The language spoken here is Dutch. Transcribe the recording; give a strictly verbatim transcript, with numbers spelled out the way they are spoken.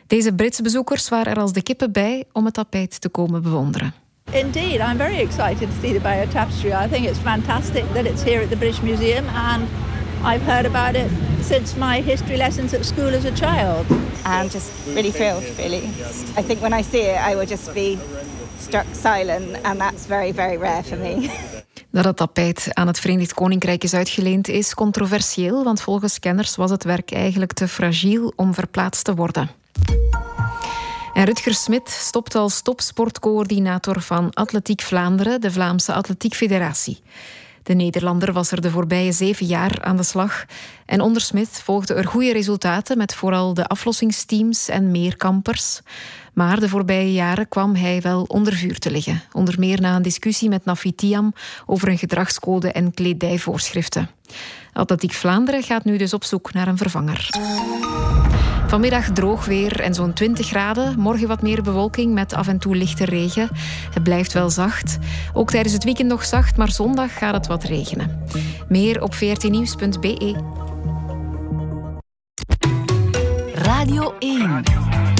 Deze Britse bezoekers waren er als de kippen bij om het tapijt te komen bewonderen. Indeed, I'm very excited to see the Bayeux Tapestry. I think it's fantastic that it's here at the British Museum, and I've heard about it since my history lessons at school as a child. I'm just really thrilled, really. I think when I see it, I will just be struck silent, and that's very, very rare for me. Dat het tapijt aan het Verenigd Koninkrijk is uitgeleend is controversieel, want volgens kenners was het werk eigenlijk te fragiel om verplaatst te worden. En Rutger Smit stopt als topsportcoördinator van Atletiek Vlaanderen, de Vlaamse Atletiek Federatie. De Nederlander was er de voorbije zeven jaar aan de slag. En onder Smit volgden er goede resultaten met vooral de aflossingsteams en meerkampers. Maar de voorbije jaren kwam hij wel onder vuur te liggen. Onder meer na een discussie met Nafi Thiam over een gedragscode en kledijvoorschriften. Atletiek Vlaanderen gaat nu dus op zoek naar een vervanger. Vanmiddag droog weer en zo'n twintig graden. Morgen wat meer bewolking met af en toe lichte regen. Het blijft wel zacht. Ook tijdens het weekend nog zacht, maar zondag gaat het wat regenen. Meer op v r t nieuws punt b e. Radio één.